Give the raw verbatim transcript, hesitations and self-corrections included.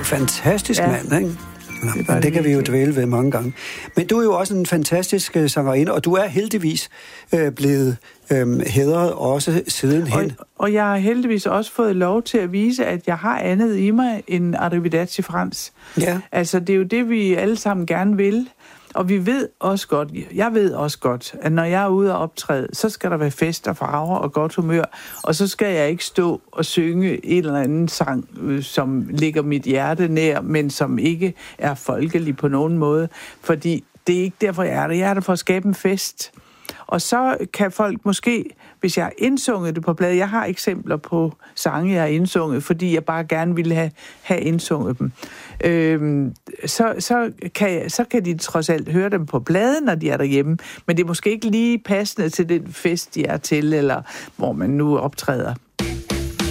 fantastisk ja. mand, ikke? Nå, det, men det, det kan vi jo virkelig. dvæle ved mange gange. Men du er jo også en fantastisk uh, sangerinde, og du er heldigvis uh, blevet uh, hædret også sidenhen. Og, og jeg har heldigvis også fået lov til at vise, at jeg har andet i mig end Arrivederci Frans. Ja. Altså, det er jo det, vi alle sammen gerne vil. Og vi ved også godt, jeg ved også godt, at når jeg er ude og optræde, så skal der være fest og farver og godt humør, og så skal jeg ikke stå og synge en eller anden sang, som ligger mit hjerte nær, men som ikke er folkelig på nogen måde, fordi det er ikke derfor, jeg er der. Jeg er der for at skabe en fest. Og så kan folk måske, hvis jeg har indsunget det på plade, jeg har eksempler på sange, jeg har indsunget, fordi jeg bare gerne ville have, have indsunget dem, øhm, så, så, kan jeg, så kan de trods alt høre dem på pladen, når de er derhjemme, men det er måske ikke lige passende til den fest, de er til, eller hvor man nu optræder.